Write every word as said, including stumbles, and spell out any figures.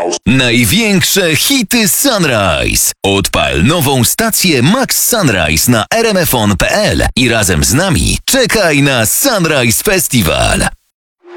Sunrise. Największe hity Sunrise. Odpal nową stację Max Sunrise na r m f on kropka p l i razem z nami czekaj na Sunrise Festival.